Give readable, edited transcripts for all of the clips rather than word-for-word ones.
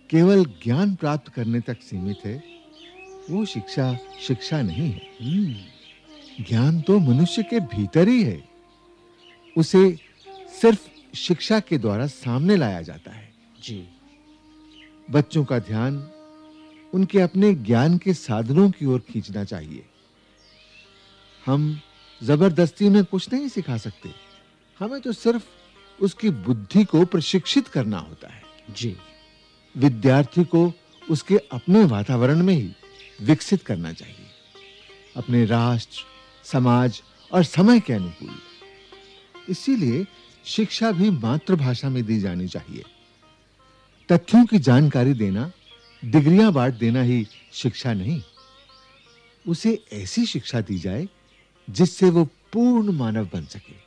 केवल ज्ञान प्राप्त करने तक सीमित है, वो शिक्षा नहीं है। ज्ञान तो मनुष्य के भीतर ही है। उसे सिर्फ शिक्षा के द्वारा सामने लाया जाता है। जी। बच्चों का ध्यान उनके अपने ज्ञान के साधनों की ओर खींचना चाहिए। हम जबरदस्ती उन्हें कुछ नहीं सिखा सकते। हमें तो सिर्फ उसकी बुद्धि को प्रशिक्षित करना होता है। जी। विद्यार्थी को उसके अपने वातावरण में ही विकसित करना चाहिए, अपने राष्ट्र, समाज और समय के अनुकूल। इसीलिए शिक्षा भी मातृभाषा में दी जानी चाहिए। तथ्यों की जानकारी देना, डिग्रियां बांट देना ही शिक्षा नहीं। उसे ऐसी शिक्षा दी जाए जिससे वो पूर्ण मानव बन सके।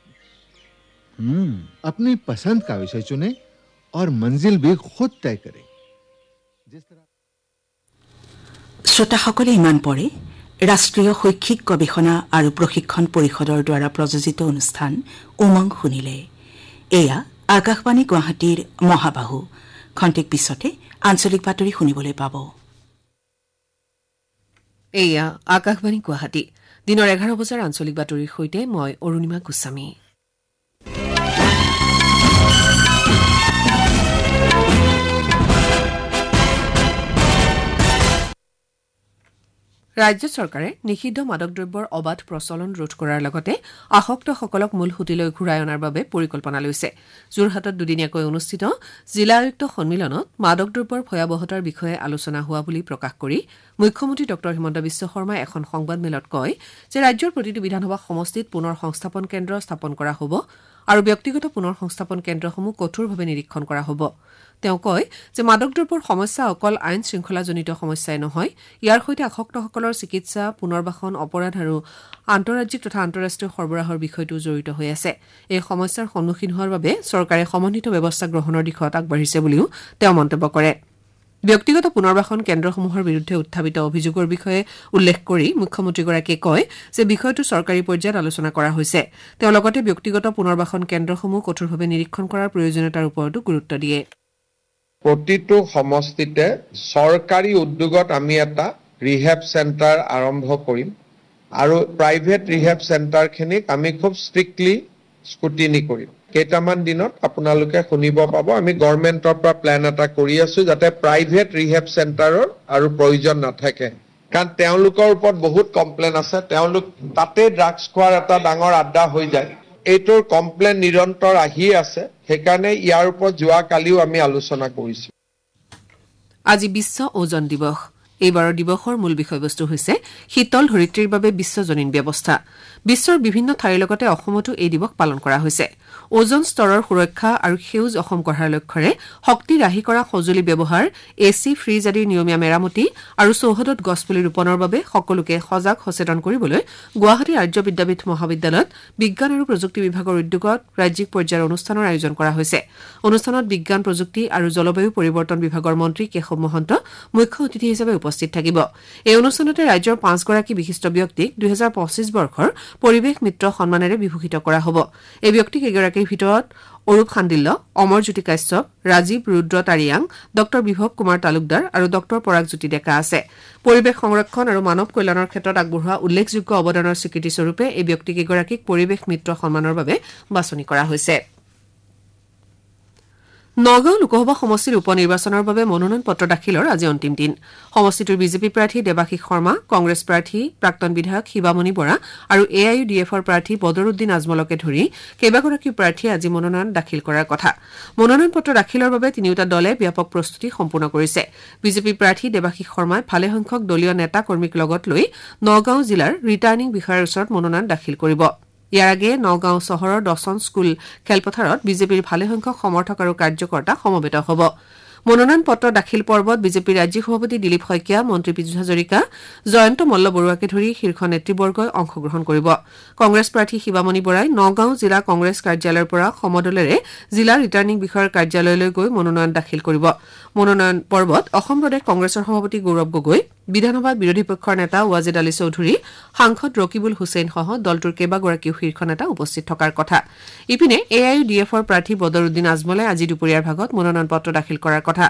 अपनी पसंद का विषय चुने और मंजिल भी खुद तय करे। শ্ৰোতাসকলে ইমান পৰে ৰাষ্ট্ৰীয় শৈক্ষিক গৱেষণা আৰু প্ৰশিক্ষণ পৰিষদৰ দ্বাৰা প্ৰযোজিত অনুষ্ঠান উমং শুনিলে। এয়া আকাশবাণী গুৱাহাটীৰ মহাবাহু। খন্তেক পিছতে আঞ্চলিক বাতৰি শুনিবলৈ পাব। এয়া আকাশবাণী গুৱাহাটী। দিনৰ 11 বজাৰ আঞ্চলিক বাতৰিৰ সৈতে মই অৰুণিমা গোস্বামী। ৰাজ্য চৰকাৰে নিষিদ্ধ মাদক দ্ৰব্যৰ অবাধ প্ৰচলন ৰোধ কৰাৰ লগতে আসক্তসকলক মূল সুতিলৈ ঘূৰাই অনাৰ বাবে পৰিকল্পনা লৈছে। যোৰহাটত দুদিনীয়াকৈ অনুষ্ঠিত জিলা আয়ুক্ত সন্মিলনত মাদক দ্ৰব্যৰ ভয়াৱহতাৰ বিষয়ে আলোচনা হোৱা বুলি প্ৰকাশ কৰি মুখ্যমন্ত্ৰী ড হিমন্ত বিশ্ব শৰ্মাই এখন সংবাদমেলত কয় যে ৰাজ্যৰ প্ৰতিটো বিধানসভা সমষ্টিত পুনৰ সংস্থাপন কেন্দ্ৰ স্থাপন কৰা হ'ব আৰু ব্যক্তিগত পুনৰ সংস্থাপন কেন্দ্ৰসমূহ কঠোৰভাৱে নিৰীক্ষণ কৰা হ'ব। তেওঁ কয় যে মাদক দ্ৰব্যৰ সমস্যা অকল আইন শৃংখলাজনিত সমস্যাই নহয়, ইয়াৰ সৈতে আসক্তসকলৰ চিকিৎসা, পুনৰ্বাসন, অপৰাধ আৰু আন্তঃৰাজ্যিক তথা আন্তঃৰাষ্ট্ৰীয় সৰবৰাহৰ বিষয়টো জড়িত হৈ আছে। এই সমস্যাৰ সন্মুখীন হোৱাৰ বাবে চৰকাৰে সমন্বিত ব্যৱস্থা গ্ৰহণৰ দিশত আগবাঢ়িছে বুলিও তেওঁ মন্তব্য কৰে। ব্যক্তিগত পুনৰ্বাসন কেন্দ্ৰসমূহৰ বিৰুদ্ধে উত্থাপিত অভিযোগৰ বিষয়ে উল্লেখ কৰি মুখ্যমন্ত্ৰীগৰাকীয়ে কয় যে বিষয়টো চৰকাৰী পৰ্যায়ত আলোচনা কৰা হৈছে। তেওঁ লগতে ব্যক্তিগত পুনৰ্বাসন কেন্দ্ৰসমূহ কঠোৰভাৱে নিৰীক্ষণ কৰাৰ প্ৰয়োজনীয়তাৰ ওপৰতো গুৰুত্ব দিয়ে। প্ৰতিটো সমষ্টিতে চৰকাৰী উদ্যোগত আমি এটা ৰিহেব চেণ্টাৰ আৰম্ভ কৰিম আৰু প্ৰাইভেট ৰিহেব চেণ্টাৰখিনিক আমি খুব ষ্ট্ৰিক্টলি স্কুটিনি কৰিম। কেইটামান দিনত আপোনালোকে শুনিব পাব আমি গভৰ্ণমেণ্টৰ পৰা প্লেন এটা কৰি আছো যাতে প্ৰাইভেট ৰিহেব চেণ্টাৰৰ আৰু প্ৰয়োজন নাথাকে। কাৰণ তেওঁলোকৰ ওপৰত বহুত কমপ্লেইন আছে, তেওঁলোক তাতে ড্ৰাগছ খোৱাৰ এটা ডাঙৰ আড্ডা হৈ যায়। এইটোৰ কমপ্লেইন নিৰন্তৰ আহি আছে, সেইকাৰণে ইয়াৰ ওপৰত যোৱাকালিও আমি আলোচনা কৰিছো। আজি বিশ্ব ওজন দিৱস। এইবাৰৰ দিৱসৰ মূল বিষয়বস্তু হৈছে শীতল ধৰিত্ৰীৰ বাবে বিশ্বজনীন ব্যৱস্থা। বিশ্বৰ বিভিন্ন ঠাইৰ লগতে অসমতো এই দিৱস পালন কৰা হৈছে। ওজন স্তৰৰ সুৰক্ষা আৰু সেউজ অসম গঢ়াৰ লক্ষ্যৰে শক্তি ৰাহি কৰা সঁজুলি ব্যৱহাৰ, এচি, ফ্ৰিজ আদিৰ নিয়মীয়া মেৰামতি আৰু চৌহদত গছপুলি ৰোপণৰ বাবে সকলোকে সজাগ সচেতন কৰিবলৈ গুৱাহাটী আৰ্য বিদ্যাপীঠ মহাবিদ্যালয়ত বিজ্ঞান আৰু প্ৰযুক্তি বিভাগৰ উদ্যোগত ৰাজ্যিক পৰ্যায়ৰ অনুষ্ঠানৰ আয়োজন কৰা হৈছে। অনুষ্ঠানত বিজ্ঞান প্ৰযুক্তি আৰু জলবায়ু পৰিৱৰ্তন বিভাগৰ মন্ত্ৰী কেশৱ মহন্ত মুখ্য অতিথি হিচাপে উপস্থিত থাকিব। এই অনুষ্ঠানতে ৰাজ্যৰ 5 গৰাকী বিশিষ্ট ব্যক্তিক 2025 বৰ্ষৰ পৰিৱেশ মিত্ৰ সন্মানেৰে বিভূষিত কৰা হ'ব। এই ব্যক্তিকেইগৰাকীৰ ভিতৰত অৰূপ খাণ্ডিল্য, অমৰজ্যোতি কাশ্যপ, ৰাজীৱ ৰুদ্ৰ তাৰিয়াং, ড বিভৱ কুমাৰ তালুকদাৰ আৰু ড পৰাগজ্যোতি ডেকা আছে। পৰিৱেশ সংৰক্ষণ আৰু মানৱ কল্যাণৰ ক্ষেত্ৰত আগবঢ়োৱা উল্লেখযোগ্য অৱদানৰ স্বীকৃতিস্বৰূপে এই ব্যক্তিকেইগৰাকীক পৰিৱেশ মিত্ৰ সন্মানৰ বাবে বাছনি কৰা হৈছে। নগাঁও লোকসভা সমষ্টিৰ উপ নিৰ্বাচনৰ বাবে মনোনয়ন পত্ৰ দাখিলৰ আজি অন্তিম দিন। সমষ্টিটোৰ বিজেপি প্ৰাৰ্থী দেৱাশীষ শৰ্মা, কংগ্ৰেছ প্ৰাৰ্থী প্ৰাক্তন বিধায়ক শিৱামণি বৰা আৰু AIUDFৰ প্ৰাৰ্থী বদৰুদ্দিন আজমলকে ধৰি কেইবাগৰাকীও প্ৰাৰ্থীয়ে আজি মনোনয়ন দাখিল কৰাৰ কথা। মনোনয়ন পত্ৰ দাখিলৰ বাবে তিনিওটা দলে ব্যাপক প্ৰস্তুতি সম্পূৰ্ণ কৰিছে। বিজেপি প্ৰাৰ্থী দেৱাশীষ শৰ্মাই ভালেসংখ্যক দলীয় নেতা কৰ্মীক লগত লৈ নগাঁও জিলাৰ ৰিটাৰ্ণিং বিষয়াৰ ওচৰত মনোনয়ন দাখিল কৰিব। ইয়াৰ আগেয়ে নগাঁও চহৰৰ দৰ্শন স্কুল খেলপথাৰত বিজেপিৰ ভালেসংখ্যক সমৰ্থক আৰু কাৰ্যকৰ্তা সমবেত হ'ব। মনোনয়ন পত্ৰ দাখিল পৰ্বত বিজেপিৰ ৰাজ্যিক সভাপতি দিলীপ শইকীয়া, মন্ত্ৰী পীযুষ হাজৰিকা, জয়ন্ত মল্ল বৰুৱাকে ধৰি শীৰ্ষ নেতৃবৰ্গই অংশগ্ৰহণ কৰিব। কংগ্ৰেছ প্ৰাৰ্থী শিৱামণি বৰাই নগাঁও জিলা কংগ্ৰেছ কাৰ্যালয়ৰ পৰা সমদলেৰে জিলা ৰিটাৰ্ণিং বিষয়াৰ কাৰ্যালয়লৈ গৈ মনোনয়ন দাখিল কৰিব। মনোনয়ন পৰ্বত অসম প্ৰদেশ কংগ্ৰেছৰ সভাপতি গৌৰৱ গগৈ, বিধানসভাত বিৰোধী পক্ষৰ নেতা ৱাজিদ আলী চৌধুৰী, সাংসদ ৰকিবুল হুছেইনসহ দলটোৰ কেইবাগৰাকীও শীৰ্ষ নেতা উপস্থিত থকাৰ কথা। ইপিনে AIUDFৰ প্ৰাৰ্থী বদৰুদ্দিন আজমলে আজি দুপৰীয়াৰ ভাগত মনোনয়ন পত্ৰ দাখিল কৰাৰ কথা।